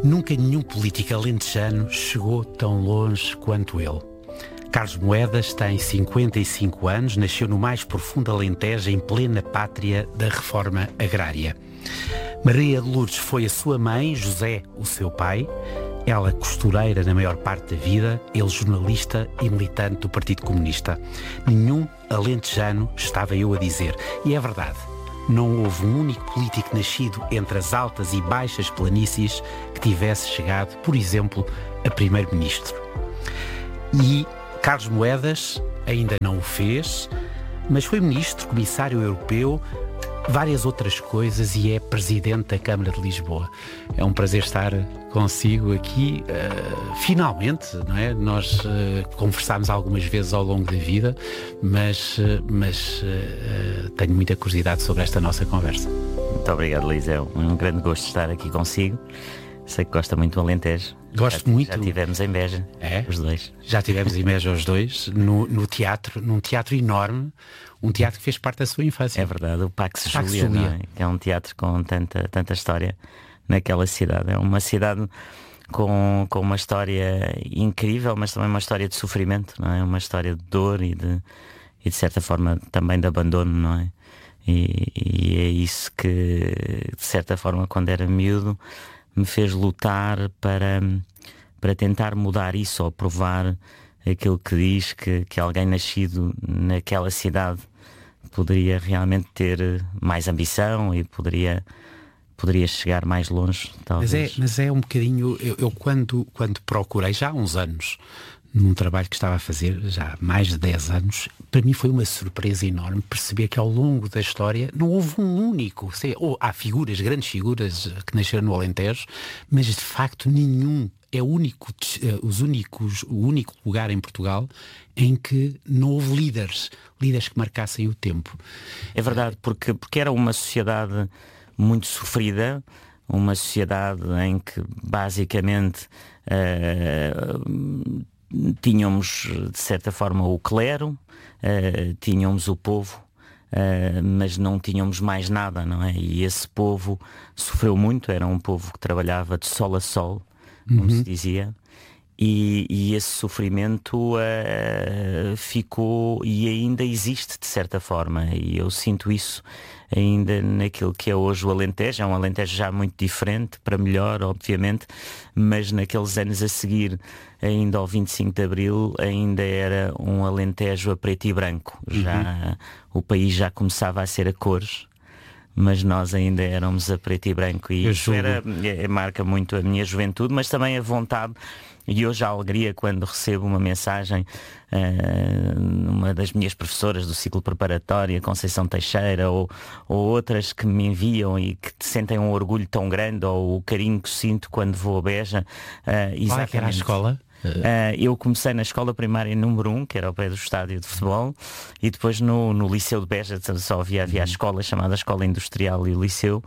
Nunca nenhum político alentejano chegou tão longe quanto ele. Carlos Moedas tem 55 anos, nasceu no mais profundo Alentejo, em plena pátria da reforma agrária. Maria de Lourdes foi a sua mãe, José o seu pai, ela costureira na maior parte da vida, ele jornalista e militante do Partido Comunista. Nenhum alentejano, estava eu a dizer, e é verdade. Não houve um único político nascido entre as altas e baixas planícies que tivesse chegado, por exemplo, a primeiro-ministro. E Carlos Moedas ainda não o fez, mas foi ministro, comissário europeu, várias outras coisas e é presidente da Câmara de Lisboa. É um prazer estar consigo aqui, finalmente, não é? Nós conversámos algumas vezes ao longo da vida, mas tenho muita curiosidade sobre esta nossa conversa. Muito obrigado, Luís, é um grande gosto estar aqui consigo. Sei que gosta muito do Alentejo. Gosto muito. Já tivemos em Beja, os dois. Já tivemos em Beja os dois, no teatro, num teatro enorme, um teatro que fez parte da sua infância. É verdade, o Pax Júlia, não é? Que é um teatro com tanta história naquela cidade. É uma cidade com uma história incrível, mas também uma história de sofrimento, não é? Uma história de dor e de certa forma também de abandono, não é? E é isso que, de certa forma, quando era miúdo, me fez lutar para tentar mudar isso, ou provar aquilo que diz que alguém nascido naquela cidade poderia realmente ter mais ambição e poderia chegar mais longe, talvez. Mas é um bocadinho, eu quando procurei, já há uns anos, num trabalho que estava a fazer, já há mais de 10 anos, para mim foi uma surpresa enorme perceber que ao longo da história não houve um único, há figuras, grandes figuras que nasceram no Alentejo, mas de facto nenhum é o único lugar em Portugal em que não houve líderes que marcassem o tempo. É verdade, porque era uma sociedade muito sofrida, uma sociedade em que basicamente tínhamos de certa forma o clero, tínhamos o povo, mas não tínhamos mais nada, não é? E esse povo sofreu muito, era um povo que trabalhava de sol a sol, como se dizia, e esse sofrimento ficou e ainda existe de certa forma, e eu sinto isso ainda naquilo que é hoje o Alentejo. É um Alentejo já muito diferente, para melhor, obviamente, mas naqueles anos a seguir, ainda ao 25 de Abril, ainda era um Alentejo a preto e branco. Já o país já começava a ser a cores, mas nós ainda éramos a preto e branco, e isso marca muito a minha juventude, mas também a vontade. E hoje a alegria quando recebo uma mensagem, uma das minhas professoras do ciclo preparatório, Conceição Teixeira, ou outras que me enviam e que sentem um orgulho tão grande, ou o carinho que sinto quando vou a Beja. Qual é que era a escola? Eu comecei na escola primária número 1, que era ao pé do estádio de futebol, e depois no Liceu de Beja só havia a escola chamada Escola Industrial e o Liceu,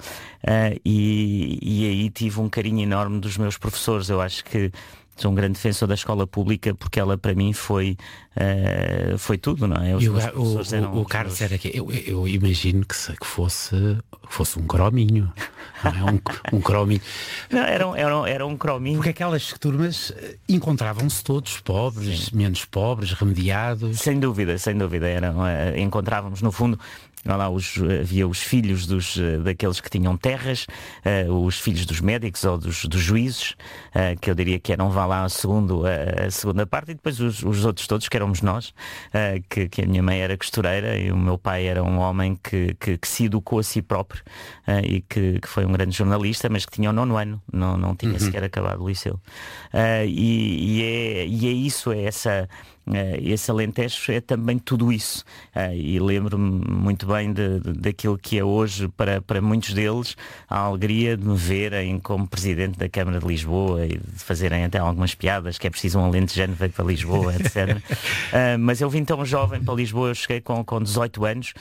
e aí tive um carinho enorme dos meus professores. Eu acho que sou um grande defensor da escola pública, porque ela para mim foi tudo, não é? O Carlos era que eu imagino que fosse um crominho, não é? Um crominho. Não, era um crominho. Porque aquelas turmas encontravam-se todos pobres, sim, menos pobres, remediados. Sem dúvida. Encontrávamos no fundo. Havia os filhos daqueles que tinham terras, os filhos dos médicos ou dos juízes, que eu diria que eram, a segunda parte, e depois os outros todos, que éramos nós, que a minha mãe era costureira e o meu pai era um homem que se educou a si próprio, e que foi um grande jornalista, mas que tinha o 9º ano, não tinha sequer acabado o liceu. E é isso, esse Alentejo é também tudo isso, e lembro-me muito bem daquilo que é hoje para muitos deles a alegria de me verem como presidente da Câmara de Lisboa e de fazerem até algumas piadas que é preciso um alentejano veio para Lisboa, etc. Mas eu vim tão jovem para Lisboa, eu cheguei com 18 anos,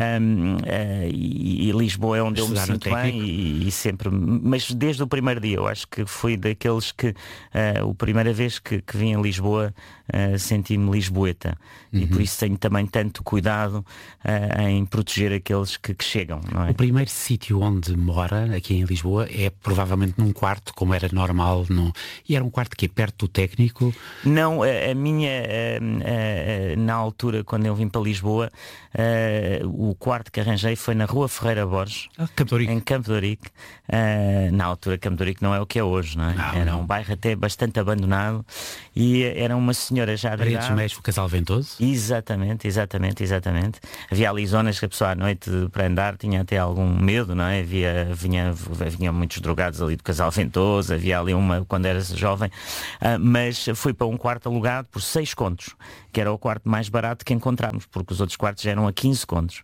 e Lisboa é onde eu me sinto bem, e sempre, mas desde o primeiro dia eu acho que fui daqueles que a primeira vez que vim a Lisboa senti senti-me lisboeta. E por isso tenho também tanto cuidado em proteger aqueles que chegam, não é? O primeiro sítio onde mora, aqui em Lisboa, é provavelmente num quarto, como era normal. E era um quarto que é perto do técnico? Não, a minha, na altura, quando eu vim para Lisboa, o quarto que arranjei foi na Rua Ferreira Borges, em Campo de Ourique. Na altura, Campo de Ourique não é o que é hoje, não é? Era um bairro até bastante abandonado e era uma senhora já de Paredes Meias, o Casal Ventoso? Exatamente. Havia ali zonas que a pessoa à noite para andar tinha até algum medo, não é? Vinham muitos drogados ali do Casal Ventoso, havia ali uma quando era jovem, mas fui para um quarto alugado por 6 contos, que era o quarto mais barato que encontramos, porque os outros quartos eram a 15 contos.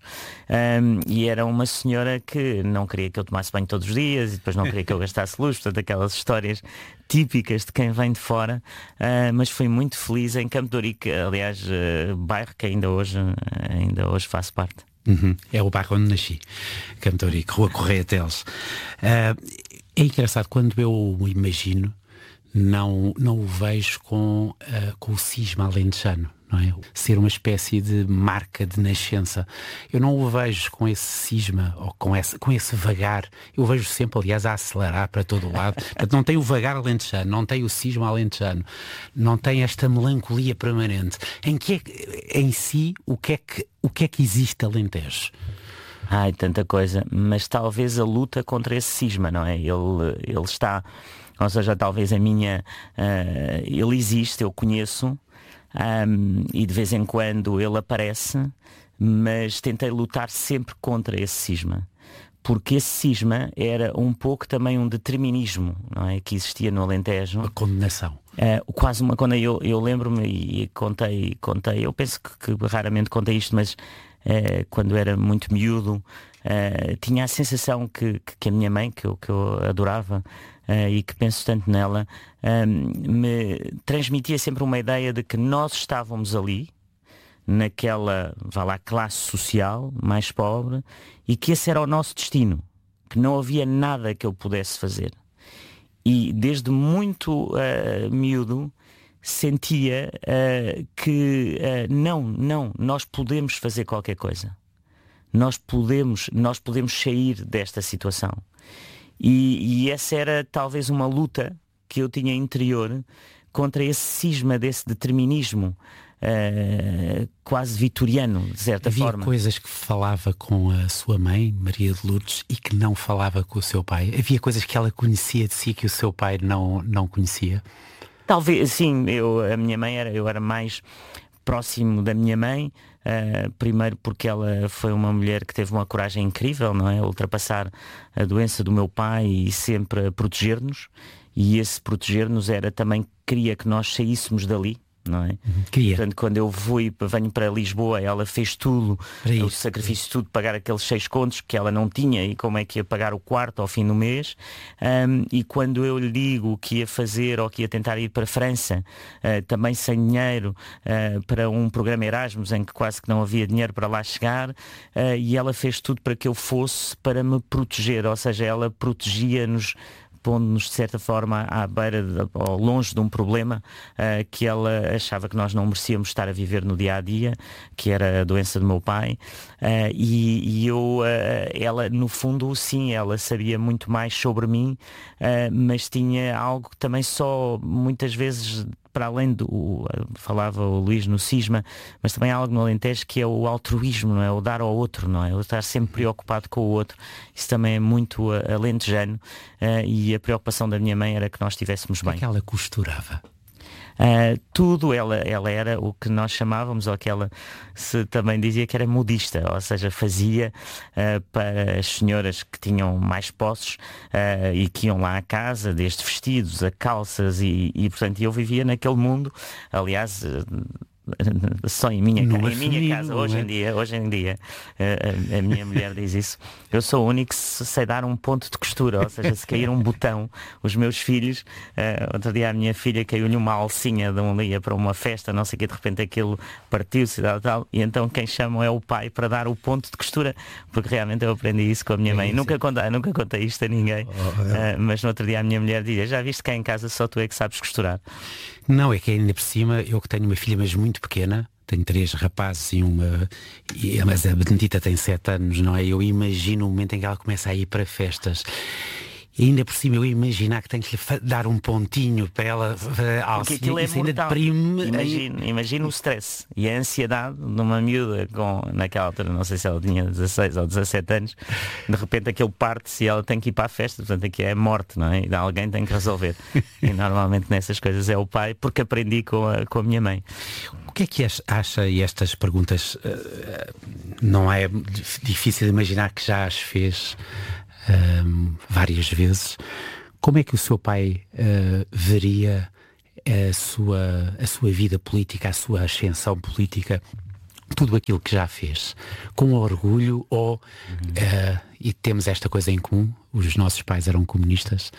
E era uma senhora que não queria que eu tomasse banho todos os dias e depois não queria que eu gastasse luz, portanto aquelas histórias típicas de quem vem de fora, mas fui muito feliz em Campo de Ourique, aliás, bairro que ainda hoje faço parte. É o bairro onde nasci, Campo de Ourique, Rua Correia Teles. É engraçado, quando eu o imagino, não o vejo com o cisma alentejano, não é? Ser uma espécie de marca de nascença. Eu não o vejo com esse cisma ou com esse vagar. Eu o vejo sempre, aliás, a acelerar para todo o lado. Portanto, não tem o vagar alentejano, não tem o cisma alentejano, não tem esta melancolia permanente. Em si, o que é que existe Alentejo? Ai, tanta coisa, mas talvez a luta contra esse cisma, não é? Ele está, ou seja, talvez ele existe, eu conheço, e de vez em quando ele aparece, mas tentei lutar sempre contra esse cisma, porque esse cisma era um pouco também um determinismo, não é? Que existia no Alentejo. Uma condenação. Quase uma, quando eu lembro-me e contei, eu penso que raramente contei isto, mas quando era muito miúdo, tinha a sensação que a minha mãe, que eu adorava e que penso tanto nela, me transmitia sempre uma ideia de que nós estávamos ali, naquela, classe social mais pobre, e que esse era o nosso destino, que não havia nada que eu pudesse fazer. E desde muito miúdo sentia que nós podemos fazer qualquer coisa. Nós podemos sair desta situação. E essa era talvez uma luta que eu tinha interior contra esse cisma, desse determinismo quase vitoriano, de certa forma. Havia coisas que falava com a sua mãe, Maria de Lourdes, e que não falava com o seu pai? Havia coisas que ela conhecia de si que o seu pai não conhecia? Talvez, sim. A minha mãe eu era mais próximo da minha mãe, primeiro porque ela foi uma mulher que teve uma coragem incrível, não é? Ultrapassar a doença do meu pai e sempre a proteger-nos, e esse proteger-nos era também, queria que nós saíssemos dali, não é? Queria. Portanto, quando eu venho para Lisboa, ela fez tudo, o sacrifício de tudo, pagar aqueles 6 contos que ela não tinha, e como é que ia pagar o quarto ao fim do mês. E quando eu lhe digo que ia fazer ou que ia tentar ir para a França, também sem dinheiro, para um programa Erasmus em que quase que não havia dinheiro para lá chegar, e ela fez tudo para que eu fosse, para me proteger, ou seja, ela protegia-nos, pondo-nos de certa forma à beira ou longe de um problema que ela achava que nós não merecíamos estar a viver no dia a dia, que era a doença do meu pai, ela no fundo sim, ela sabia muito mais sobre mim, mas tinha algo também só muitas vezes, para além falava o Luís no cisma, mas também há algo no Alentejo que é o altruísmo, não é? O dar ao outro, não é? O estar sempre preocupado com o outro. Isso também é muito alentejano, e a preocupação da minha mãe era que nós estivéssemos bem. O que é que ela costurava? Tudo, ela era o que nós chamávamos, ou que ela se também dizia que era modista, ou seja, fazia para as senhoras que tinham mais posses e que iam lá à casa, desde vestidos a calças, e portanto eu vivia naquele mundo, aliás, só em minha casa, hoje em dia a minha mulher diz isso. Eu sou o único que sei dar um ponto de costura, ou seja, se cair um botão, os meus filhos, outro dia a minha filha caiu-lhe uma alcinha de um dia para uma festa, não sei o que, de repente aquilo partiu-se e tal, e então quem chamam é o pai para dar o ponto de costura, porque realmente eu aprendi isso com a minha mãe. Nunca contei isto a ninguém, mas no outro dia a minha mulher dizia: já viste que cá em casa só tu é que sabes costurar. Não, é que ainda por cima, eu que tenho uma filha, mas muito pequena, tenho 3 rapazes mas a Benedita tem 7 anos, não é? Eu imagino o momento em que ela começa a ir para festas. E ainda por cima eu imaginar que tenho que lhe dar um pontinho para ela. Porque aquilo é isso ainda mortal. deprime. Imagina o stress e a ansiedade de uma miúda naquela altura, não sei se ela tinha 16 ou 17 anos, de repente aquele parte-se e ela tem que ir para a festa, portanto aqui é morte, não é? E alguém tem que resolver. E normalmente nessas coisas é o pai, porque aprendi com a minha mãe. O que é que acha, e estas perguntas não é difícil de imaginar que já as fez várias vezes, como é que o seu pai veria a sua vida política, a sua ascensão política, tudo aquilo que já fez, com orgulho e temos esta coisa em comum, os nossos pais eram comunistas,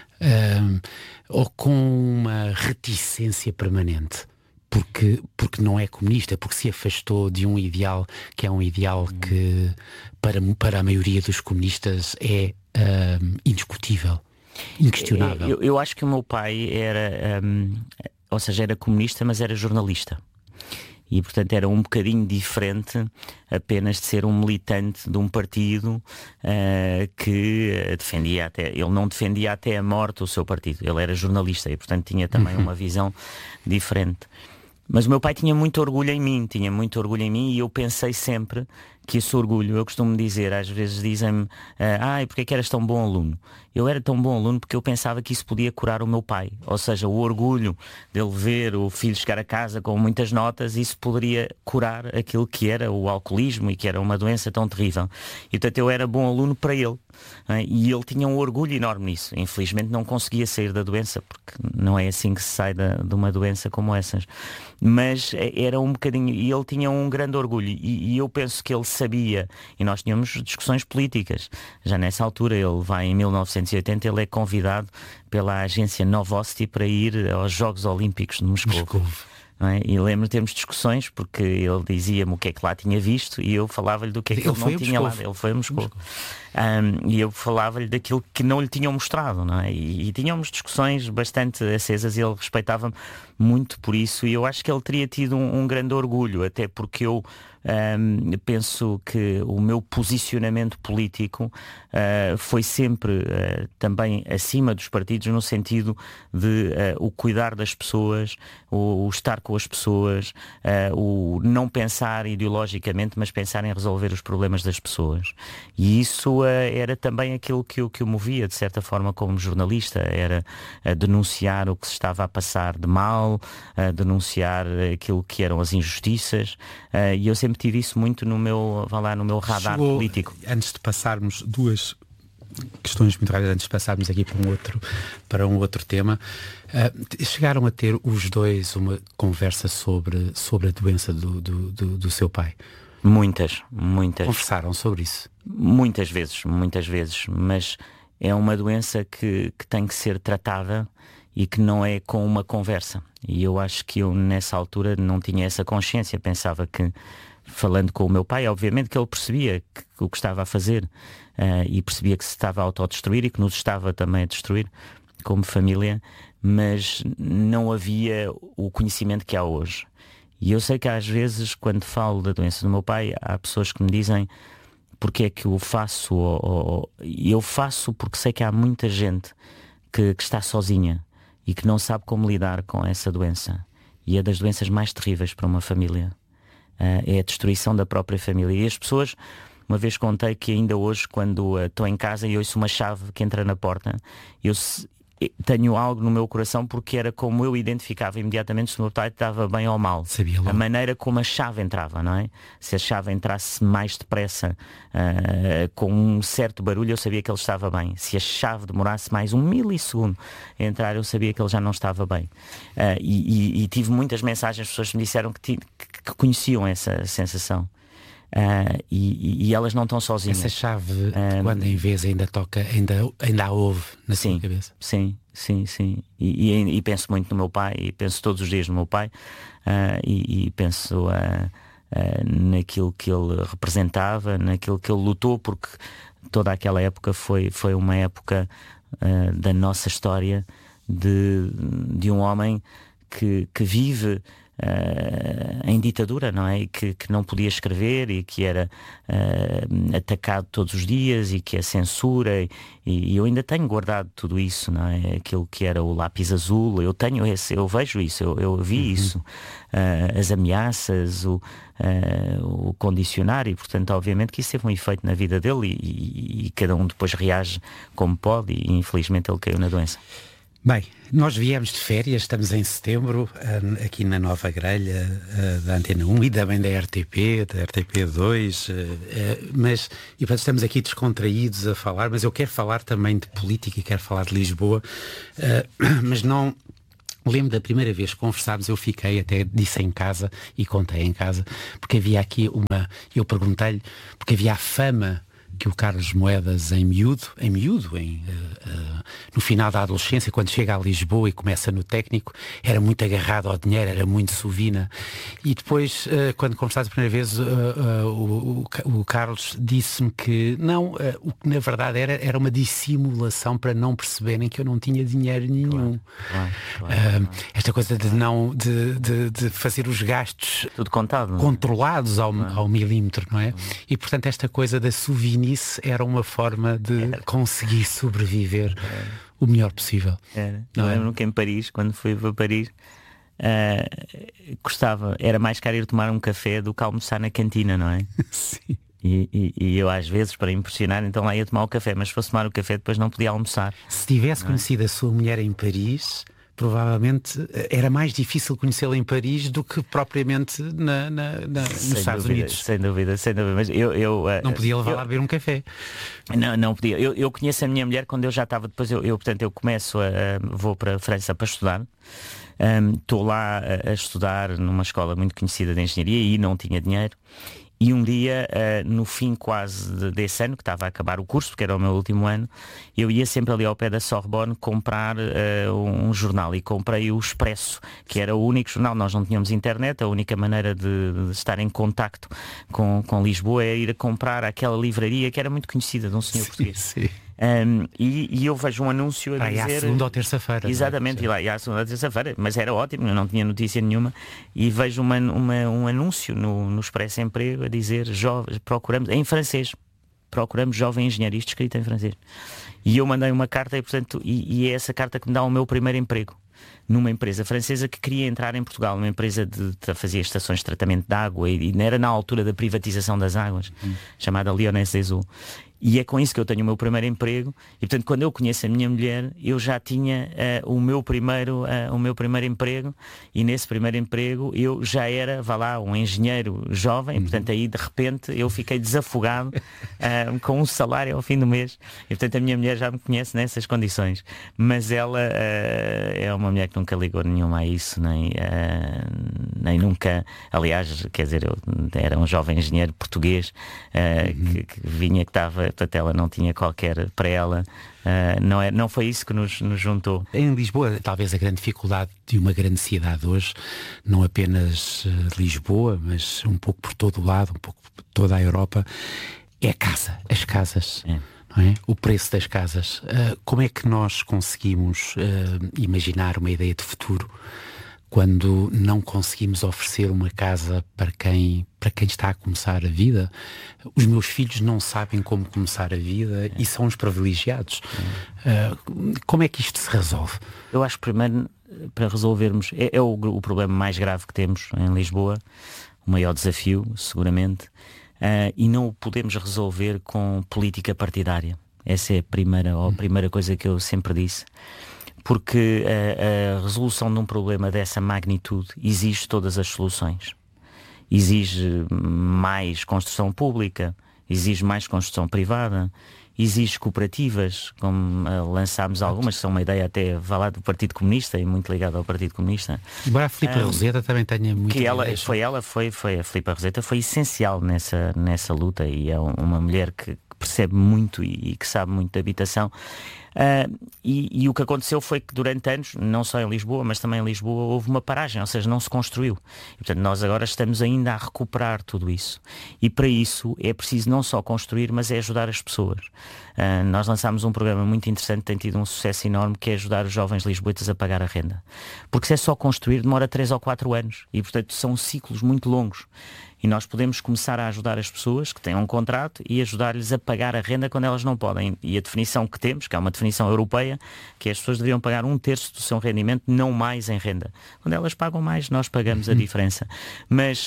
ou com uma reticência permanente? Porque não é comunista, porque se afastou de um ideal que é um ideal que para a maioria dos comunistas é indiscutível, inquestionável. Eu acho que o meu pai era, ou seja, era comunista, mas era jornalista. E portanto era um bocadinho diferente apenas de ser um militante de um partido que defendia ele não defendia até a morte o seu partido, ele era jornalista e portanto tinha também uma visão diferente. Mas o meu pai tinha muito orgulho em mim, e eu pensei sempre que esse orgulho, eu costumo dizer, às vezes dizem-me, e porque é que eras tão bom aluno? Eu era tão bom aluno porque eu pensava que isso podia curar o meu pai, ou seja, o orgulho dele ver o filho chegar a casa com muitas notas, isso poderia curar aquilo que era o alcoolismo e que era uma doença tão terrível. E portanto eu era bom aluno para ele, e ele tinha um orgulho enorme nisso. Infelizmente não conseguia sair da doença, porque não é assim que se sai de uma doença como essas. Mas era um bocadinho, e ele tinha um grande orgulho, e eu penso que ele sabia, e nós tínhamos discussões políticas. Já nessa altura, ele vai em 1980, ele é convidado pela agência Novosti para ir aos Jogos Olímpicos de Moscou. Não é? E lembro de termos discussões, porque ele dizia-me o que é que lá tinha visto e eu falava-lhe do que é que ele não tinha lá. Ele foi a Moscou. E eu falava-lhe daquilo que não lhe tinham mostrado, não é? E tínhamos discussões bastante acesas e ele respeitava-me muito por isso, e eu acho que ele teria tido um grande orgulho, até porque eu penso que o meu posicionamento político foi sempre também acima dos partidos, no sentido de o cuidar das pessoas, o estar com as pessoas, o não pensar ideologicamente, mas pensar em resolver os problemas das pessoas. E isso era também aquilo que eu movia, de certa forma, como jornalista, era denunciar o que se estava a passar de mal, denunciar aquilo que eram as injustiças, e eu sempre tive isso muito no meu radar político. Antes de passarmos, 2 questões muito rápidas, antes de passarmos aqui para um outro tema, chegaram a ter os dois uma conversa sobre a doença do seu pai? Muitas. Conversaram sobre isso? Muitas vezes, mas é uma doença que tem que ser tratada e que não é com uma conversa. E eu acho que eu nessa altura não tinha essa consciência, pensava que, falando com o meu pai, obviamente que ele percebia o que estava a fazer, e percebia que se estava a autodestruir e que nos estava também a destruir como família, mas não havia o conhecimento que há hoje. E eu sei que às vezes, quando falo da doença do meu pai, há pessoas que me dizem porque é que eu faço, e eu faço porque sei que há muita gente que está sozinha e que não sabe como lidar com essa doença. E é das doenças mais terríveis para uma família. É a destruição da própria família. E as pessoas, uma vez contei que ainda hoje, quando estou em casa e ouço uma chave que entra na porta, eu tenho algo no meu coração, porque era como eu identificava imediatamente se o meu pai estava bem ou mal. Sabia logo. A maneira como a chave entrava, não é? Se a chave entrasse mais depressa, com um certo barulho, eu sabia que ele estava bem. Se a chave demorasse mais 1 milissegundo a entrar, eu sabia que ele já não estava bem. E tive muitas mensagens, as pessoas me disseram que conheciam essa sensação. E elas não estão sozinhas. Essa chave, quando em vez ainda toca, ainda a ouve na sua cabeça. Sim. E penso muito no meu pai, e penso todos os dias no meu pai, e penso naquilo que ele representava, naquilo que ele lutou, porque toda aquela época foi uma época da nossa história de um homem que vive em ditadura, não é? E que não podia escrever e que era atacado todos os dias e que a censura, e eu ainda tenho guardado tudo isso, não é? Aquilo que era o lápis azul, eu vejo isso, eu vi isso, as ameaças, o condicionar, e portanto obviamente que isso teve um efeito na vida dele, e cada um depois reage como pode, e infelizmente ele caiu na doença. Bem, nós viemos de férias, estamos em setembro, aqui na Nova Grelha, da Antena 1 e também da RTP, da RTP2, e portanto estamos aqui descontraídos a falar, mas eu quero falar também de política e quero falar de Lisboa, mas não... Lembro da primeira vez que conversámos, eu fiquei, até disse em casa e contei em casa, porque havia aqui eu perguntei-lhe, porque havia a fama que o Carlos Moedas no final da adolescência, quando chega a Lisboa e começa no técnico, era muito agarrado ao dinheiro, era muito sovina, e depois quando conversámos a primeira vez o Carlos disse-me que não, o que na verdade era uma dissimulação para não perceberem que eu não tinha dinheiro nenhum. Claro. Esta coisa de fazer os gastos tudo contado, controlados ao milímetro, não é? E portanto esta coisa da sovinice era uma forma de conseguir sobreviver o melhor possível. Eu lembro que em Paris, quando fui para Paris, era mais caro ir tomar um café do que almoçar na cantina, não é? Sim. E eu às vezes, para impressionar, então lá ia tomar o café, mas se fosse tomar o café depois não podia almoçar. Se tivesse conhecido a sua mulher em Paris, provavelmente era mais difícil conhecê-la em Paris do que propriamente nos Estados Unidos. Sem dúvida. Mas eu não podia levar lá a beber um café. Não podia. Eu conheço a minha mulher quando eu já estava, depois portanto eu vou para a França para estudar. Estou lá a estudar numa escola muito conhecida de engenharia e não tinha dinheiro. E um dia, no fim quase desse ano, que estava a acabar o curso, porque era o meu último ano, eu ia sempre ali ao pé da Sorbonne comprar um jornal, e comprei o Expresso, que era o único jornal. Nós não tínhamos internet, a única maneira de estar em contacto com Lisboa era ir a comprar aquela livraria que era muito conhecida de um senhor português. Sim. E eu vejo um anúncio a dizer... à segunda ou terça-feira. Exatamente, e à segunda ou terça-feira, mas era ótimo, eu não tinha notícia nenhuma, e vejo um anúncio no Expresso Emprego a dizer procuramos, em francês, procuramos jovem engenheiro, isto escrito em francês. E eu mandei uma carta, e é essa carta que me dá o meu primeiro emprego, numa empresa francesa que queria entrar em Portugal, uma empresa fazia estações de tratamento de água, e era na altura da privatização das águas, chamada Lyonnaise des Eaux. E é com isso que eu tenho o meu primeiro emprego. E portanto, quando eu conheço a minha mulher, eu já tinha o meu primeiro emprego. E nesse primeiro emprego eu já era, um engenheiro jovem. Portanto, aí de repente eu fiquei desafogado com um salário ao fim do mês. E portanto a minha mulher já me conhece nessas condições. Mas ela é uma mulher que nunca ligou nenhuma a isso, nem nunca. Aliás, quer dizer, eu era um jovem engenheiro português que vinha, que estava... Portanto, ela não tinha qualquer... Para ela, não foi isso que nos juntou. Em Lisboa, talvez a grande dificuldade de uma grande cidade hoje, não apenas Lisboa, mas um pouco por todo o lado, um pouco por toda a Europa, é a casa, as casas. Não é? O preço das casas. Como é que nós conseguimos imaginar uma ideia de futuro quando não conseguimos oferecer uma casa para quem está a começar a vida? Os meus filhos não sabem como começar a vida e são os privilegiados. Como é que isto se resolve? Eu acho que primeiro, para resolvermos, é o problema mais grave que temos em Lisboa, o maior desafio, seguramente, e não o podemos resolver com política partidária. Essa é a primeira coisa que eu sempre disse. Porque a resolução de um problema dessa magnitude exige todas as soluções. Exige mais construção pública, exige mais construção privada, exige cooperativas, como lançámos algumas, que são uma ideia até do Partido Comunista e muito ligada ao Partido Comunista. Embora a Filipa Roseta também tenha muito... Foi a Filipa Roseta, foi essencial nessa luta, e é uma mulher que percebe muito e que sabe muito de habitação. E o que aconteceu foi que durante anos, não só em Lisboa, mas também em Lisboa, houve uma paragem, ou seja, não se construiu. E, portanto, nós agora estamos ainda a recuperar tudo isso. E para isso é preciso não só construir, mas é ajudar as pessoas. Nós lançámos um programa muito interessante, tem tido um sucesso enorme, que é ajudar os jovens lisboetas a pagar a renda. Porque se é só construir, demora 3 ou 4 anos. E, portanto, são ciclos muito longos. E nós podemos começar a ajudar as pessoas que têm um contrato e ajudar-lhes a pagar a renda quando elas não podem. E a definição que temos, que é uma definição europeia, que as pessoas deveriam pagar 1/3 do seu rendimento, não mais em renda. Quando elas pagam mais, nós pagamos a diferença. Mas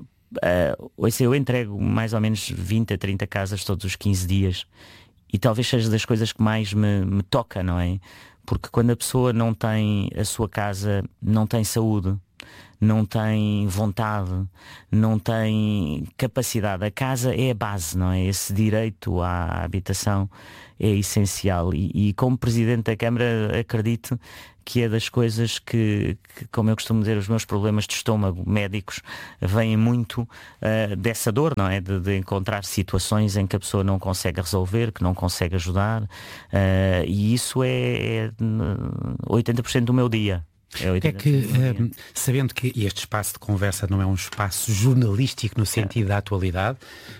eu entrego mais ou menos 20 a 30 casas todos os 15 dias. E talvez seja das coisas que mais me toca, não é? Porque quando a pessoa não tem a sua casa, não tem saúde, não tem vontade, não tem capacidade. A casa é a base, não é? Esse direito à habitação é essencial. E como Presidente da Câmara acredito que é das coisas que, como eu costumo dizer, os meus problemas de estômago médicos vêm muito dessa dor, não é? De encontrar situações em que a pessoa não consegue resolver, que não consegue ajudar. E isso é 80% do meu dia. É que, sabendo que este espaço de conversa não é um espaço jornalístico no sentido da atualidade,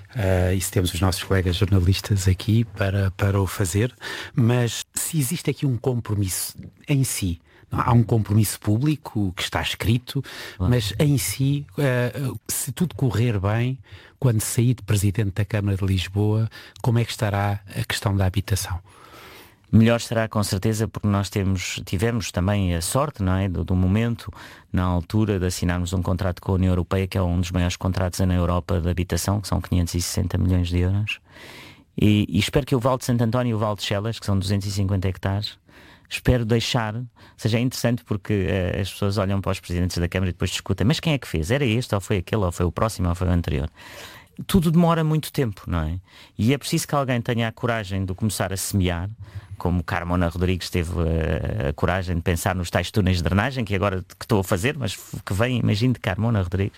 e se temos os nossos colegas jornalistas aqui para o fazer, mas se existe aqui um compromisso em si, há um compromisso público que está escrito, mas em si, se tudo correr bem, quando sair de Presidente da Câmara de Lisboa, como é que estará a questão da habitação? Melhor será com certeza, porque nós tivemos também a sorte, não é, do momento, na altura, de assinarmos um contrato com a União Europeia, que é um dos maiores contratos na Europa de habitação, que são 560 milhões de euros. E espero que o Vale de Santo António e o Vale de Chelas, que são 250 hectares, espero deixar, ou seja, é interessante porque as pessoas olham para os presidentes da Câmara e depois discutem, mas quem é que fez? Era este, ou foi aquele, ou foi o próximo, ou foi o anterior? Tudo demora muito tempo, não é? E é preciso que alguém tenha a coragem de começar a semear, como Carmona Rodrigues teve a coragem de pensar nos tais túneis de drenagem, que agora que estou a fazer, mas que vem, imagino, de Carmona Rodrigues,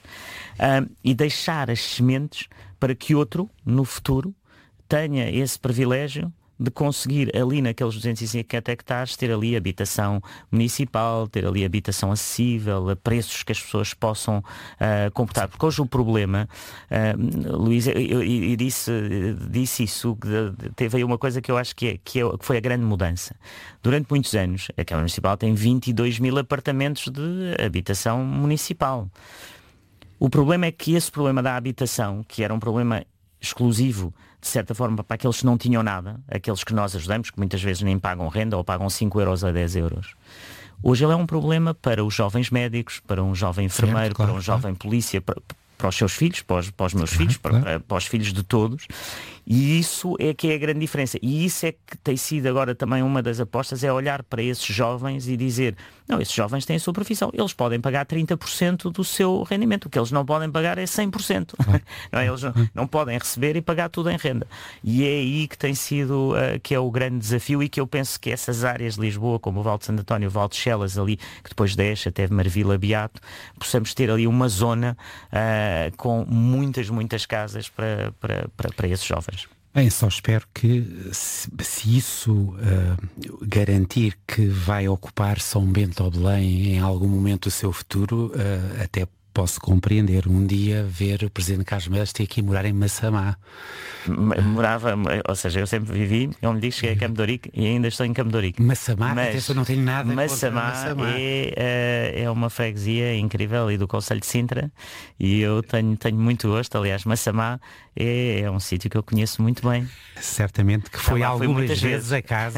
e deixar as sementes para que outro, no futuro, tenha esse privilégio de conseguir ali naqueles 250 hectares ter ali habitação municipal, ter ali habitação acessível, a preços que as pessoas possam comportar. Porque hoje o problema, Luís, eu disse isso, teve aí uma coisa que eu acho que foi a grande mudança. Durante muitos anos, a Câmara Municipal tem 22 mil apartamentos de habitação municipal. O problema é que esse problema da habitação, que era um problema exclusivo, de certa forma, para aqueles que não tinham nada, aqueles que nós ajudamos, que muitas vezes nem pagam renda ou pagam 5 euros a 10 euros. Hoje ele é um problema para os jovens médicos, para um jovem enfermeiro, para um jovem polícia, para os seus filhos, para os meus filhos, para os filhos de todos. E isso é que é a grande diferença. E isso é que tem sido agora também uma das apostas, é olhar para esses jovens e dizer, não, esses jovens têm a sua profissão, eles podem pagar 30% do seu rendimento, o que eles não podem pagar é 100%. Não é? Eles não podem receber e pagar tudo em renda. E é aí que tem sido, que é o grande desafio, e que eu penso que essas áreas de Lisboa, como o Vale de Santo António, o Vale de Chelas ali, que depois desce até Marvila Beato, possamos ter ali uma zona com muitas casas para esses jovens. Bem, só espero que se isso garantir que vai ocupar São Bento ou Belém em algum momento do seu futuro, até posso compreender um dia ver o Presidente Carlos Moedas ter que ir morar em Massamá. Morava, ou seja, eu sempre vivi, eu me digo que cheguei a Campo de Ourique e ainda estou em Campo de Ourique. Massamá, mas eu não tenho nada Massamá é uma freguesia incrível e do Concelho de Sintra, e eu tenho muito gosto. Aliás, Massamá é um sítio que eu conheço muito bem. Certamente que foi algumas vezes a casa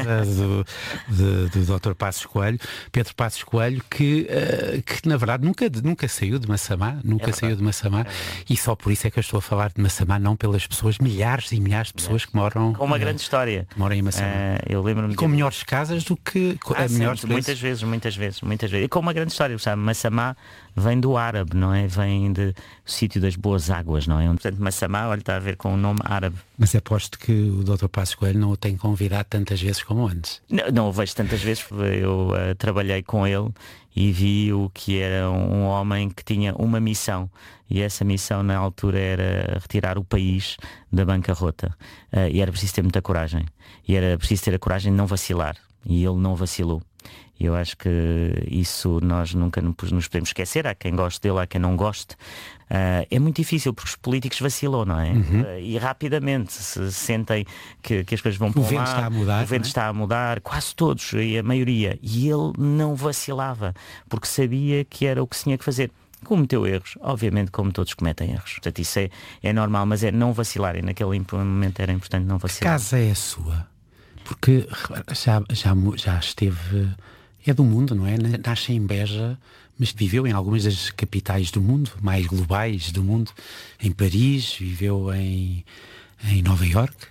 do Dr. Passos Coelho, Pedro Passos Coelho, que na verdade nunca saiu de Massamá, saiu de Massamá, e só por isso é que eu estou a falar de Massamá, não pelas pessoas, milhares e milhares de pessoas que moram... Com uma grande história. Que moram em Massamá. Eu lembro-me com melhores casas do que... melhores muitas vezes. E com uma grande história, sabe? Massamá vem do árabe, não é? Vem do sítio das boas águas, não é? Portanto, Massamá, olha, está a ver com o nome árabe. Mas aposto que o Dr. Passos Coelho não o tem convidado tantas vezes como antes. Não o vejo tantas vezes, eu trabalhei com ele e vi o que era um homem que tinha uma missão, e essa missão na altura era retirar o país da bancarrota, e era preciso ter muita coragem, e era preciso ter a coragem de não vacilar, e ele não vacilou. E eu acho que isso nós nunca nos podemos esquecer. Há quem goste dele, há quem não goste. É muito difícil porque os políticos vacilam, não é? E rapidamente se sentem que as coisas vão para o vento está a mudar, o vento está a mudar, quase todos, e a maioria. E ele não vacilava, porque sabia que era o que se tinha que fazer. Cometeu erros, obviamente, como todos cometem erros. Portanto, isso é normal, mas é não vacilar. E naquele momento era importante não vacilar. Que casa é a sua? Porque já esteve... É do mundo, não é? Nasce em Beja, mas viveu em algumas das capitais do mundo, mais globais do mundo. Em Paris, viveu em Nova Iorque,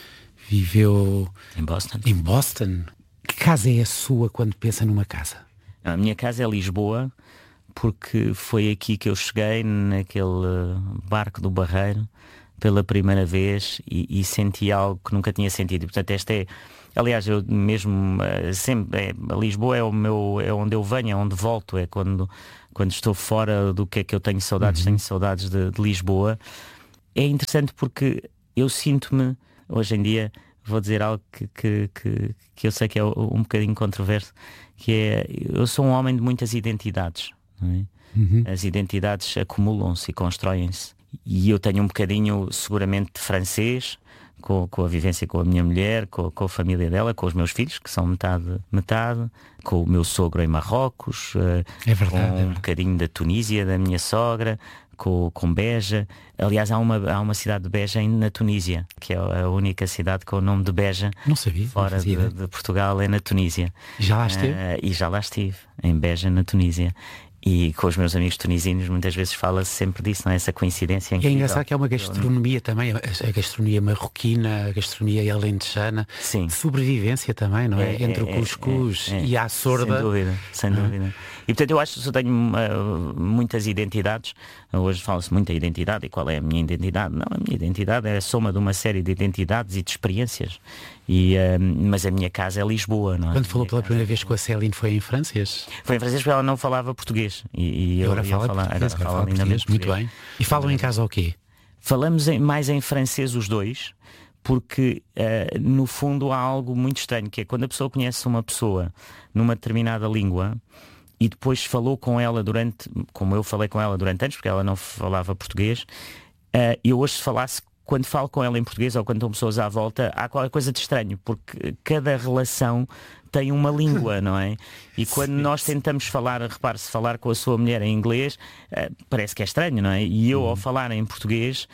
viveu em Boston. Que casa é a sua quando pensa numa casa? A minha casa é Lisboa, porque foi aqui que eu cheguei, naquele barco do Barreiro, pela primeira vez, e senti algo que nunca tinha sentido. E, portanto, esta é... Aliás, eu mesmo sempre Lisboa é onde eu venho, é onde volto, é quando estou fora do que é que eu tenho saudades. Tenho saudades de Lisboa. É interessante porque eu sinto-me, hoje em dia, vou dizer algo que eu sei que é um bocadinho controverso, que é, eu sou um homem de muitas identidades, não é? As identidades acumulam-se e constroem-se, e eu tenho um bocadinho seguramente de francês, com a vivência com a minha mulher, com a família dela, com os meus filhos, que são metade, com o meu sogro em Marrocos, com um bocadinho da Tunísia, da minha sogra, com Beja. Aliás, há uma cidade de Beja na Tunísia, que é a única cidade com o nome de Beja. Não sabia. Fora de Portugal, é na Tunísia. Já lá esteve? E já lá estive, em Beja, na Tunísia. E com os meus amigos tunisinos muitas vezes fala-se sempre disso, não é? Essa coincidência incrível. E é engraçado que é uma gastronomia também, a gastronomia marroquina, a gastronomia alentejana, de sobrevivência também, não é? Entre o cuscuz e a sorda. Sem dúvida. E portanto eu acho que eu tenho muitas identidades. Hoje fala-se muito da identidade. E qual é a minha identidade? Não, a minha identidade é a soma de uma série de identidades e de experiências. Mas a minha casa é Lisboa, não é? Quando falou pela primeira vez com a Céline, foi em francês? Foi em francês porque ela não falava português. E eu agora fala português. Muito bem. E falam em casa o quê? Falamos mais em francês os dois, porque no fundo há algo muito estranho, que é quando a pessoa conhece uma pessoa numa determinada língua e depois falou com ela como eu falei com ela durante anos, porque ela não falava português, eu hoje, se falasse, quando falo com ela em português ou quando estão pessoas à volta, há qualquer coisa de estranho, porque cada relação tem uma língua, não é? E quando nós tentamos falar, repare-se, falar com a sua mulher em inglês, parece que é estranho, não é? E eu, ao falar em português,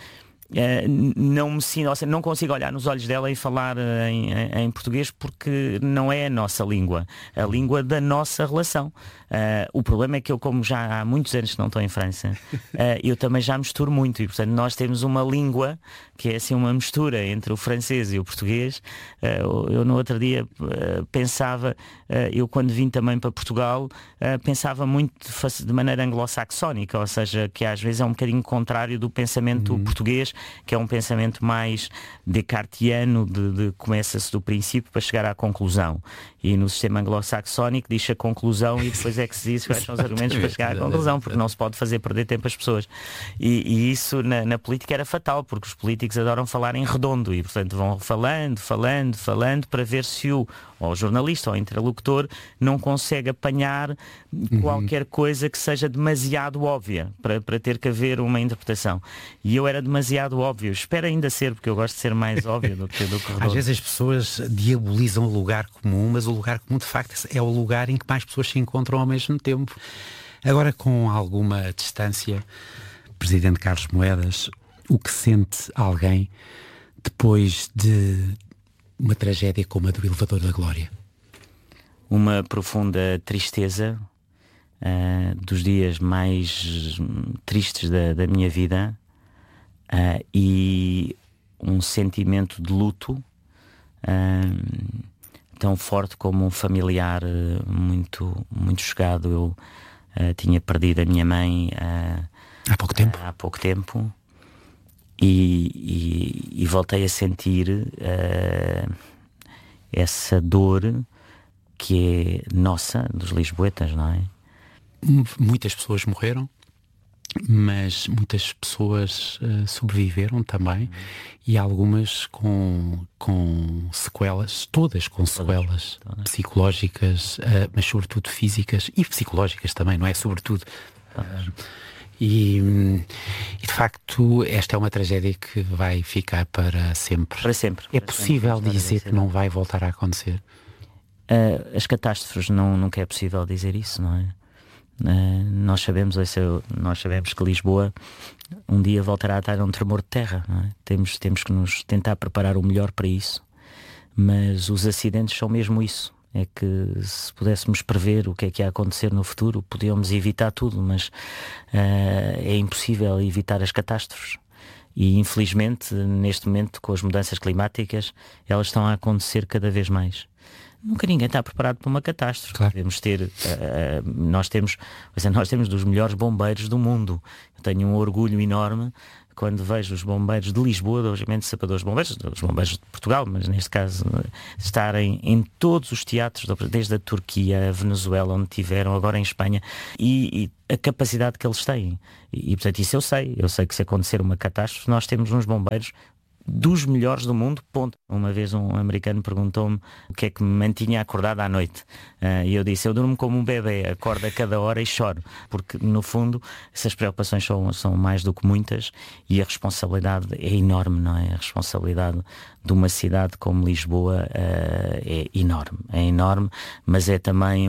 não me sinto, ou seja, não consigo olhar nos olhos dela e falar em português, porque não é a nossa língua, a língua da nossa relação. O problema é que eu, como já há muitos anos que não estou em França, eu também já misturo muito, e portanto nós temos uma língua que é assim uma mistura entre o francês e o português. Eu no outro dia pensava, eu quando vim também para Portugal, pensava muito de maneira anglo-saxónica, ou seja, que às vezes é um bocadinho contrário do pensamento português, que é um pensamento mais descartiano, de começa-se do princípio para chegar à conclusão. E no sistema anglo-saxónico diz a conclusão e depois é que se diz quais são os argumentos para chegar à conclusão, porque não se pode fazer perder tempo às pessoas. E isso na política era fatal, porque os políticos adoram falar em redondo e, portanto, vão falando para ver se o jornalista ou o interlocutor não consegue apanhar qualquer coisa que seja demasiado óbvia para ter que haver uma interpretação. E eu era demasiado óbvio. Espero ainda ser, porque eu gosto de ser mais óbvio do que redondo. Às vezes as pessoas diabolizam o lugar comum, mas o lugar comum de facto é o lugar em que mais pessoas se encontram ao mesmo tempo. Agora, com alguma distância, Presidente Carlos Moedas, o que sente alguém depois de uma tragédia como a do Elevador da Glória? Uma profunda tristeza, dos dias mais tristes da minha vida, e um sentimento de luto tão forte como um familiar muito, muito chegado. Eu tinha perdido a minha mãe há pouco tempo. E voltei a sentir essa dor que é nossa, dos lisboetas, não é? muitas pessoas morreram, mas muitas pessoas sobreviveram também, e algumas com sequelas, todas com sequelas psicológicas, mas sobretudo físicas e psicológicas também, não é? Sobretudo. E de facto esta é uma tragédia que vai ficar para sempre. Para sempre. É possível dizer que não vai voltar a acontecer? As catástrofes nunca é possível dizer isso, não é? Nós sabemos que Lisboa um dia voltará a estar um tremor de terra, não é? Temos que nos tentar preparar o melhor para isso, mas os acidentes são mesmo isso. É que se pudéssemos prever o que é que ia acontecer no futuro, podíamos evitar tudo, mas é impossível evitar as catástrofes. E infelizmente, neste momento, com as mudanças climáticas, elas estão a acontecer cada vez mais. Nunca ninguém está preparado para uma catástrofe. Claro. Devemos ter, nós temos dos melhores bombeiros do mundo. Eu tenho um orgulho enorme quando vejo os bombeiros de Lisboa, obviamente sapadores bombeiros, os bombeiros de Portugal, mas neste caso estarem em todos os teatros, desde a Turquia, a Venezuela, onde tiveram, agora em Espanha, e a capacidade que eles têm. E portanto isso eu sei que se acontecer uma catástrofe, nós temos uns bombeiros dos melhores do mundo, ponto. Uma vez um americano perguntou-me o que é que me mantinha acordado à noite, e eu disse: eu durmo como um bebê, acordo a cada hora e choro, porque no fundo essas preocupações são mais do que muitas, e a responsabilidade é enorme, não é? A responsabilidade de uma cidade como Lisboa é enorme, mas é também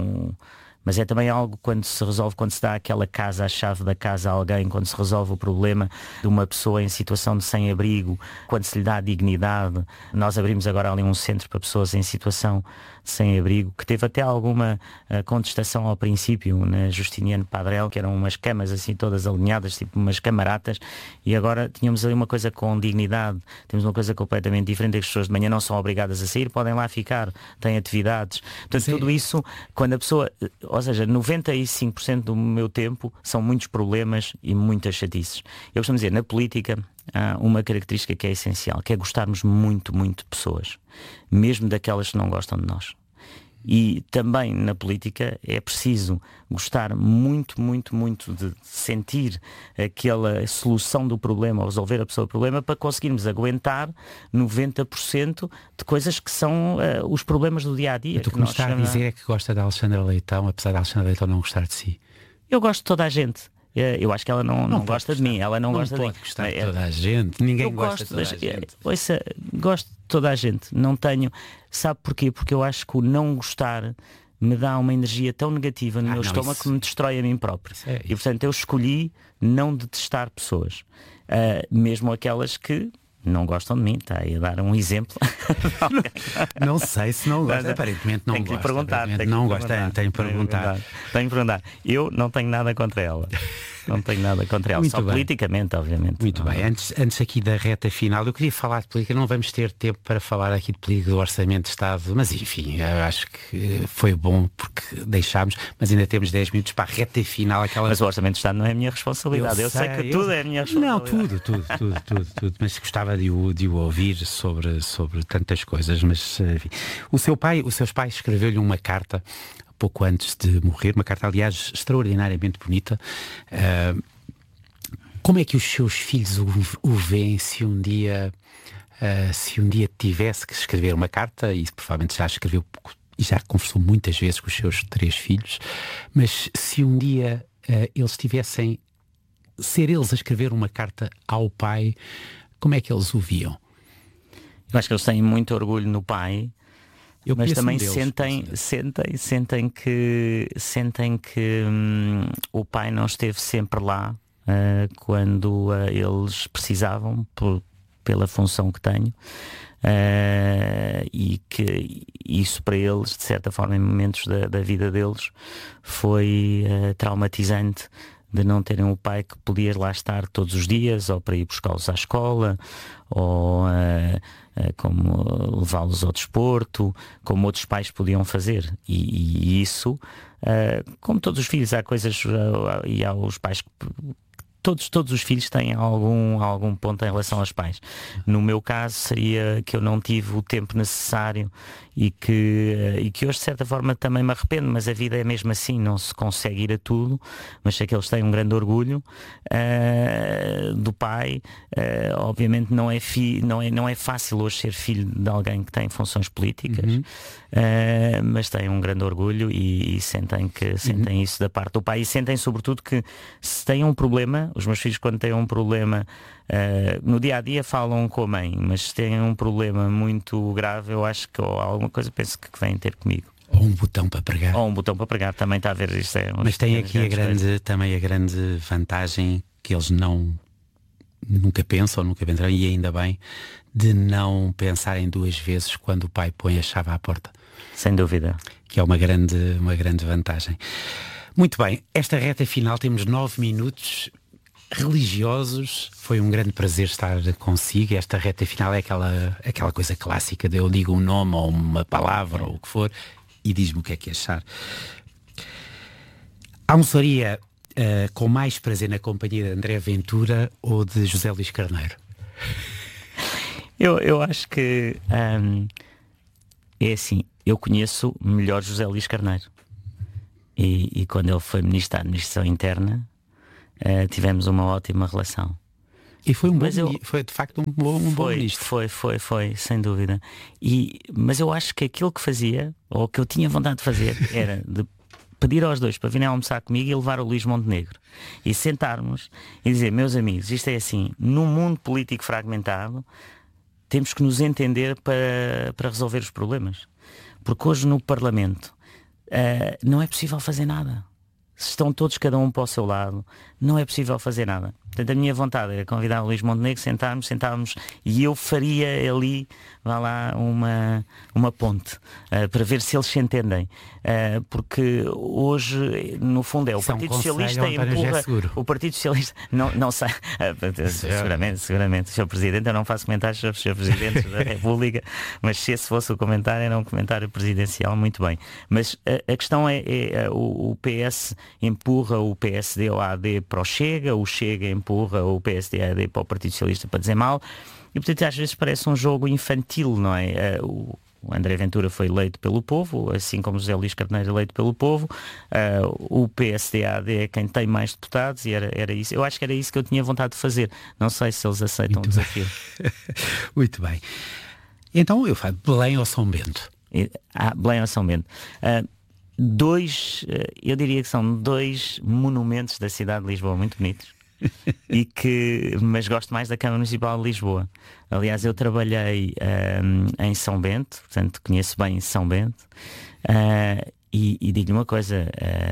algo quando se resolve, quando se dá aquela casa, a chave da casa a alguém, quando se resolve o problema de uma pessoa em situação de sem-abrigo, quando se lhe dá dignidade. Nós abrimos agora ali um centro para pessoas em situação de sem-abrigo, que teve até alguma contestação ao princípio, na Justiniano Padrel, que eram umas camas assim todas alinhadas, tipo umas camaratas, e agora tínhamos ali uma coisa com dignidade, temos uma coisa completamente diferente, as pessoas de manhã não são obrigadas a sair, podem lá ficar, têm atividades. Portanto, tudo isso, quando a pessoa... Ou seja, 95% do meu tempo são muitos problemas e muitas chatices. Eu costumo dizer, na política há uma característica que é essencial, que é gostarmos muito, muito de pessoas, mesmo daquelas que não gostam de nós. E também na política é preciso gostar muito, muito, muito de sentir aquela solução do problema, ou resolver a pessoa do problema, para conseguirmos aguentar 90% de coisas que são os problemas do dia-a-dia. O que me está a dizer é que gosta da Alexandra Leitão, apesar da Alexandra Leitão não gostar de si. Eu gosto de toda a gente. Eu acho que ela não gosta de mim. Ela não gosta de mim. Gostar de toda a gente. Ninguém gosta de toda a gente. Ouça, gosto de toda a gente. Não tenho. Sabe porquê? Porque eu acho que o não gostar me dá uma energia tão negativa no meu estômago que me destrói a mim próprio. E portanto eu escolhi não detestar pessoas. Mesmo aquelas que não gostam de mim, está aí a dar um exemplo. Não sei se não gosta. Aparentemente não gosta. Tenho que perguntar. Eu não tenho nada contra ela. Não tenho nada contra ela. Só politicamente, obviamente. Muito bem. Antes aqui da reta final, eu queria falar de política. Não vamos ter tempo para falar aqui de política do Orçamento de Estado, mas enfim, eu acho que foi bom porque deixámos, mas ainda temos 10 minutos para a reta final. Mas o Orçamento de Estado não é a minha responsabilidade. Eu sei que tudo é a minha responsabilidade. Não, tudo. Mas gostava de o ouvir sobre tantas coisas. Mas enfim. Os seus pais escreveu-lhe uma carta pouco antes de morrer, uma carta, aliás, extraordinariamente bonita. Como é que os seus filhos o veem se um dia tivesse que escrever uma carta, e provavelmente já escreveu e já conversou muitas vezes com os seus 3 filhos, mas se um dia eles tivessem ser eles a escrever uma carta ao pai, como é que eles o viam? Eu acho que eles têm muito orgulho no pai, mas também sentem que o pai não esteve sempre lá quando eles precisavam, pela função que tenho, e que isso para eles, de certa forma, em momentos da vida deles, foi traumatizante, de não terem o pai que podia lá estar todos os dias, ou para ir buscá-los à escola, ou como levá-los ao desporto, como outros pais podiam fazer. E isso, como todos os filhos, há coisas, e há os pais que todos os filhos têm algum ponto em relação aos pais. No meu caso seria que eu não tive o tempo necessário e que hoje de certa forma também me arrependo, mas a vida é mesmo assim, não se consegue ir a tudo, mas sei que eles têm um grande orgulho do pai. Obviamente não é fácil hoje ser filho de alguém que tem funções políticas, mas têm um grande orgulho e sentem isso da parte do pai, e sentem sobretudo que se têm um problema, os meus filhos quando têm um problema no dia a dia falam com a mãe, mas se têm um problema muito grave, eu acho que ou alguma coisa penso que vêm ter comigo. Ou um botão para pregar. Ou um botão para pregar, também está a ver isto. Mas tem aqui também a grande vantagem que eles nunca pensam e ainda bem, de não pensarem duas vezes quando o pai põe a chave à porta. Sem dúvida. Que é uma grande vantagem. Muito bem, esta reta final temos 9 minutos religiosos. Foi um grande prazer estar consigo. Esta reta final é aquela coisa clássica de eu digo um nome ou uma palavra ou o que for e diz-me o que é que achar. Almoçaria com mais prazer na companhia de André Ventura ou de José Luís Carneiro? Eu acho que é assim, eu conheço melhor José Luís Carneiro e quando ele foi Ministro da Administração Interna tivemos uma ótima relação. E foi foi de facto um bom ministro. Foi, sem dúvida. Mas eu acho que aquilo que fazia, ou que eu tinha vontade de fazer, era de pedir aos dois para virem almoçar comigo e levar o Luís Montenegro e sentarmos e dizer: meus amigos, isto é assim, num mundo político fragmentado temos que nos entender para resolver os problemas, porque hoje no Parlamento não é possível fazer nada. Se estão todos cada um para o seu lado, não é possível fazer nada. Portanto, a minha vontade era convidar o Luís Montenegro, sentarmos e eu faria ali, vá lá, uma ponte para ver se eles se entendem. Porque hoje, no fundo, o Partido Socialista empurra. O Partido Socialista não sei. Seguramente, Sr. Presidente, eu não faço comentários sobre os Sr. Presidentes da República, mas se esse fosse o comentário, era um comentário presidencial, muito bem. Mas a questão é o PS empurra o PSD ou a AD para o Chega, o Chega empurra o PSD e a AD para o Partido Socialista para dizer mal, e portanto às vezes parece um jogo infantil, não é? O André Ventura foi eleito pelo povo, assim como José Luís Carneiro eleito pelo povo, o PSD e a AD é quem tem mais deputados, e era isso. Eu acho que era isso que eu tinha vontade de fazer. Não sei se eles aceitam o desafio. Muito bem. Então eu falo Belém ou São Bento? Belém ou São Bento. Eu diria que são dois monumentos da cidade de Lisboa muito bonitos. Mas gosto mais da Câmara Municipal de Lisboa. Aliás, eu trabalhei em São Bento, portanto conheço bem São Bento, e digo-lhe uma coisa,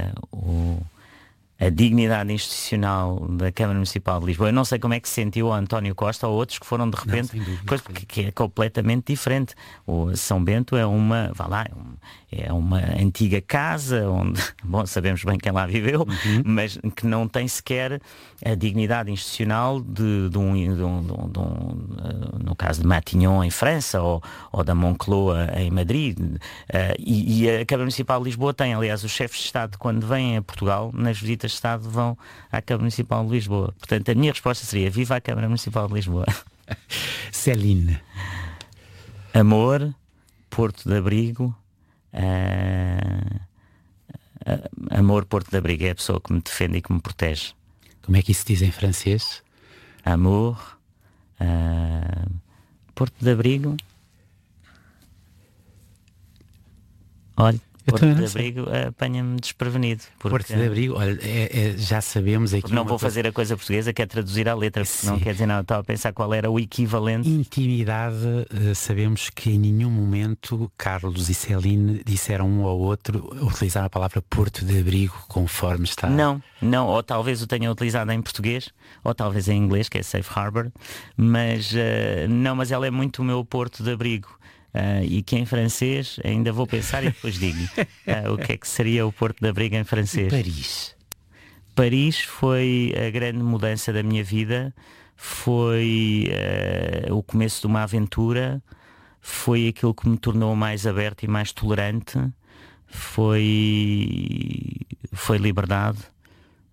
a dignidade institucional da Câmara Municipal de Lisboa, eu não sei como é que se sentiu o António Costa ou outros que foram de repente, que é completamente diferente. O São Bento é uma antiga casa onde, bom, sabemos bem quem lá viveu, mas que não tem sequer a dignidade institucional no caso de Matignon em França ou da Moncloa em Madrid, e a Câmara Municipal de Lisboa tem, aliás, os chefes de Estado quando vêm a Portugal nas visitas de Estado vão à Câmara Municipal de Lisboa. Portanto, a minha resposta seria: viva a Câmara Municipal de Lisboa. Céline. Amor, porto de abrigo. Amor, porto de abrigo, é a pessoa que me defende e que me protege. Como é que isso diz em francês? Amour, porto de abrigo. Olha, Porto de Abrigo apanha-me desprevenido. Porto de Abrigo, olha, já sabemos aqui. Não vou fazer a coisa portuguesa, que é traduzir à letra, porque não quer dizer nada. Estava a pensar qual era o equivalente. Intimidade, sabemos que em nenhum momento Carlos e Céline disseram um ao outro, utilizaram a palavra Porto de Abrigo conforme está. Não, ou talvez o tenha utilizado em português, ou talvez em inglês, que é Safe Harbor, mas ela é muito o meu Porto de Abrigo. E que em francês, ainda vou pensar e depois digo o que é que seria o Porto de Abrigo em francês. Paris foi a grande mudança da minha vida, foi o começo de uma aventura, foi aquilo que me tornou mais aberto e mais tolerante, foi liberdade,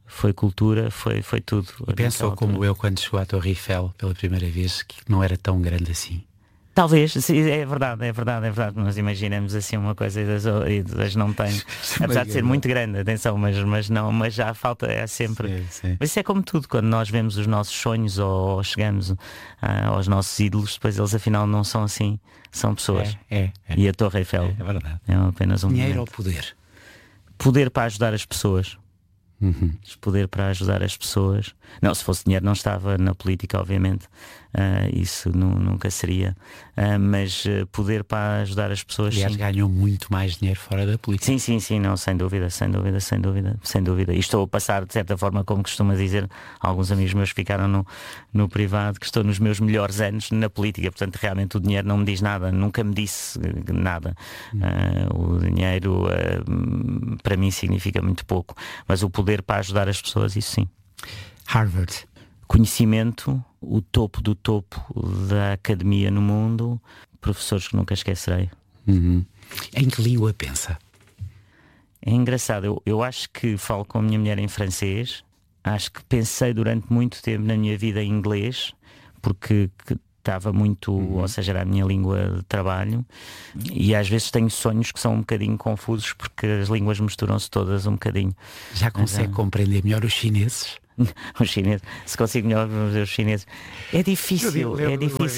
foi cultura, foi tudo. E pensou como eu quando chegou à Torre Eiffel pela primeira vez, que não era tão grande assim. Talvez, sim, é verdade. Nós imaginamos assim uma coisa e das não tem. Apesar de ser muito grande, atenção, mas já falta, é sempre. Sim. Mas isso é como tudo, quando nós vemos os nossos sonhos ou chegamos aos nossos ídolos, depois eles afinal não são assim, são pessoas. E a Torre Eiffel é verdade. É apenas um dinheiro momento. ou poder? Poder para ajudar as pessoas. Poder para ajudar as pessoas. Não, se fosse dinheiro não estava na política, obviamente. Isso nunca seria. Mas poder para ajudar as pessoas. Aliás, ganhou muito mais dinheiro fora da política. Sim, não, sem dúvida. E estou a passar, de certa forma, como costuma dizer, alguns amigos meus ficaram no privado, que estou nos meus melhores anos na política. Portanto, realmente o dinheiro não me diz nada, nunca me disse nada. O dinheiro para mim significa muito pouco. Mas o poder para ajudar as pessoas, isso sim. Harvard. Conhecimento, o topo do topo da academia no mundo, professores que nunca esquecerei. Em que língua pensa? É engraçado, eu acho que falo com a minha mulher em francês, acho que pensei durante muito tempo na minha vida em inglês, porque estava muito, ou seja, era a minha língua de trabalho, e às vezes tenho sonhos que são um bocadinho confusos porque as línguas misturam-se todas um bocadinho. Já consegue compreender melhor os chineses? Os chineses, se consigo melhor os chineses. É difícil, é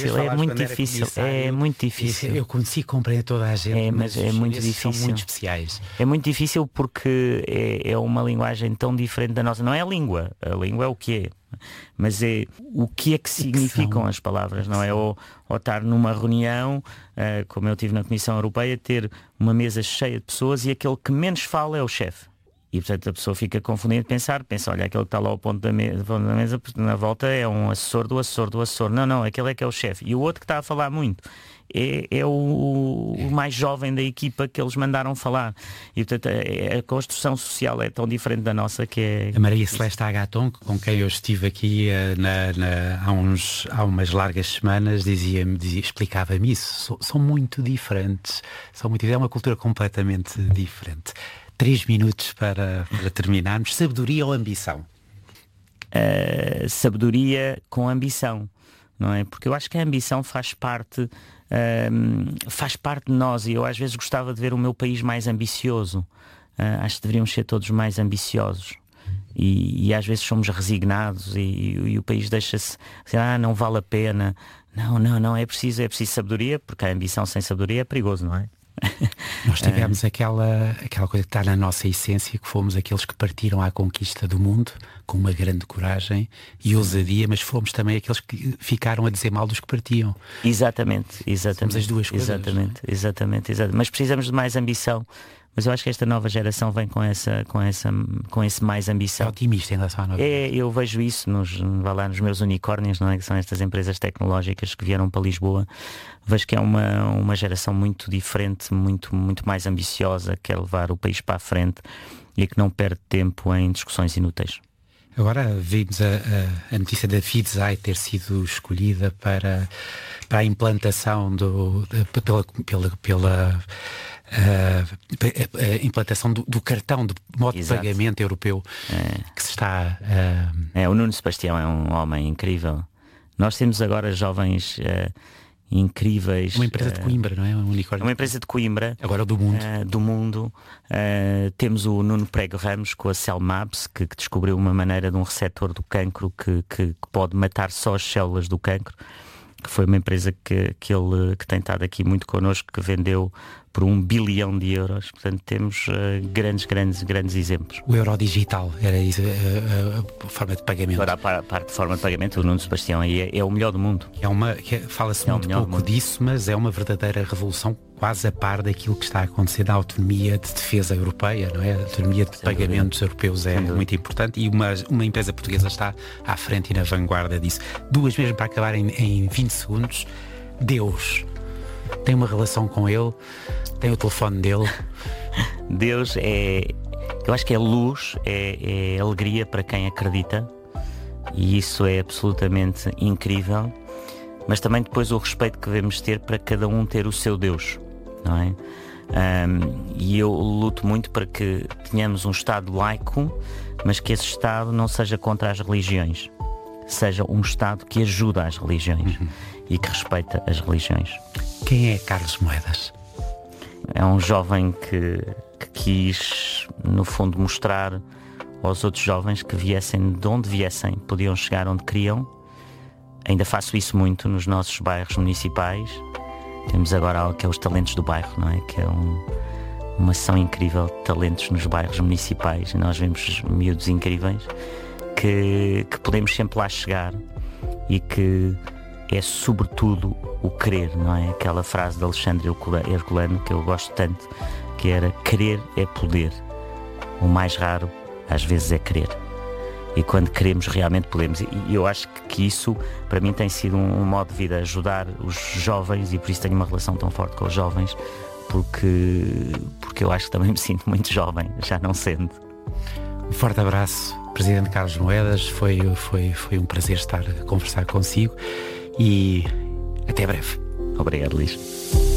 muito difícil. Eu consigo compreender toda a gente, mas é muito difícil. São muito especiais. É muito difícil porque é uma linguagem tão diferente da nossa. Não é a língua é o que é, mas é o que é que significam as palavras, não é? Ou estar numa reunião, como eu tive na Comissão Europeia, ter uma mesa cheia de pessoas e aquele que menos fala é o chefe. E portanto a pessoa fica confundida, pensa, olha, aquele que está lá ao ponto da mesa, na volta é um assessor do assessor. Não, aquele é que é o chefe. E o outro que está a falar muito é o mais jovem da equipa que eles mandaram falar. E portanto a construção social é tão diferente da nossa que é... A Maria Celeste Agaton, com quem eu estive aqui há umas largas semanas, explicava-me isso. São muito diferentes. É uma cultura completamente diferente. 3 minutos para terminarmos. Sabedoria ou ambição? Sabedoria com ambição, não é? Porque eu acho que a ambição faz parte de nós, e eu às vezes gostava de ver o meu país mais ambicioso. Acho que deveríamos ser todos mais ambiciosos. E às vezes somos resignados e o país deixa-se não vale a pena. Não, é preciso sabedoria, porque a ambição sem sabedoria é perigoso, não é? Nós tivemos aquela coisa que está na nossa essência, que fomos aqueles que partiram à conquista do mundo com uma grande coragem e ousadia, mas fomos também aqueles que ficaram a dizer mal dos que partiam. Exatamente. Somos as duas coisas. Exatamente. Mas precisamos de mais ambição. Mas eu acho que esta nova geração vem com esse mais ambição. É otimista em relação à nova geração. Eu vejo isso nos meus unicórnios, não é? Que são estas empresas tecnológicas que vieram para Lisboa. Vejo que é uma geração muito diferente, muito, muito mais ambiciosa, que quer levar o país para a frente e que não perde tempo em discussões inúteis. Agora vimos a notícia da Fidzai ter sido escolhida para a implantação pela implantação do cartão de modo de pagamento europeu que se está... O Nuno Sebastião é um homem incrível. Nós temos agora jovens incríveis. Uma empresa de Coimbra, não é? Um unicórnio. Uma empresa de Coimbra. Agora do mundo. Temos o Nuno Prego Ramos com a Cellmaps, que descobriu uma maneira de um receptor do cancro que pode matar só as células do cancro, que foi uma empresa que tem estado aqui muito connosco, que vendeu por 1 bilhão de euros. Portanto, temos grandes exemplos. O euro digital era isso, a forma de pagamento. Agora, a parte de forma de pagamento, o Nuno Sebastião aí é o melhor do mundo. Fala-se muito pouco disso, mas é uma verdadeira revolução, quase a par daquilo que está a acontecer na autonomia de defesa europeia, não é? A autonomia de pagamentos europeus é muito importante, e uma empresa portuguesa está à frente e na vanguarda disso. Duas mesmo para acabar em 20 segundos. Deus. Tem uma relação com ele? Tem o telefone dele? Deus eu acho que é luz, é alegria para quem acredita, e isso é absolutamente incrível. Mas também depois o respeito que devemos ter para cada um ter o seu Deus, não é? E eu luto muito para que tenhamos um Estado laico, mas que esse Estado não seja contra as religiões, seja um Estado que ajuda as religiões e que respeita as religiões. Quem é Carlos Moedas? É um jovem que quis, no fundo, mostrar aos outros jovens que viessem de onde viessem, podiam chegar onde queriam. Ainda faço isso muito nos nossos bairros municipais. Temos agora aqueles talentos do bairro, não é? Que é uma ação incrível de talentos nos bairros municipais. E nós vemos miúdos incríveis que podemos sempre lá chegar e que é sobretudo o querer, não é? Aquela frase de Alexandre Herculano que eu gosto tanto, que era: querer é poder. O mais raro às vezes é querer. E quando queremos realmente podemos. E eu acho que isso para mim tem sido um modo de vida, ajudar os jovens, e por isso tenho uma relação tão forte com os jovens, porque eu acho que também me sinto muito jovem, já não sendo. Um forte abraço, Presidente Carlos Moedas. Foi um prazer estar a conversar consigo e até breve. Obrigado, Luís.